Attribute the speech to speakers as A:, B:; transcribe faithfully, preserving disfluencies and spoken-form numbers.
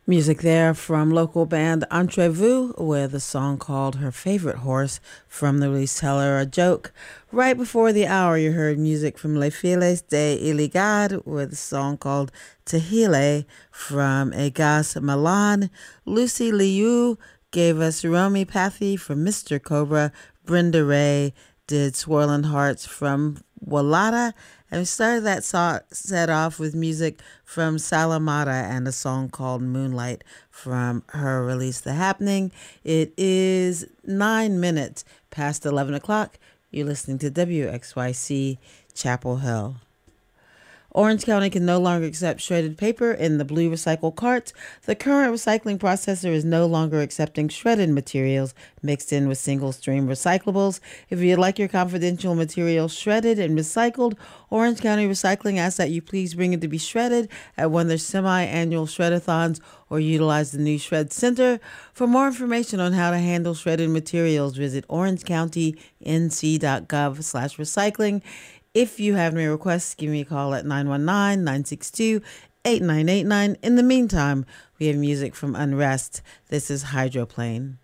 A: Music there from local band Entrevue with a song called Her Favorite Horse from the release Tell Her a Joke. Right before the hour, you heard music from Les Filles de Iligadh with a song called Tehile from Egas Milan. Lucy Liu gave us Romy Pathy from Mister Cobra. Brenda Ray did Swirling Hearts from Walada. And we started that so- set off with music from Salamata and a song called Moonlight from her release The Happening. It is nine minutes past eleven o'clock. You're listening to W X Y C Chapel Hill. Orange County can no longer accept shredded paper in the blue recycle carts. The current recycling processor is no longer accepting shredded materials mixed in with single-stream recyclables. If you'd like your confidential material shredded and recycled, Orange County Recycling asks that you please bring it to be shredded at one of their semi-annual shredathons or utilize the new Shred Center. For more information on how to handle shredded materials, visit orangecounty.nc.gov slash recycling. If you have any requests, give me a call at nine one nine, nine six two, eight nine eight nine. In the meantime, we have music from Unrest. This is Hydroplane.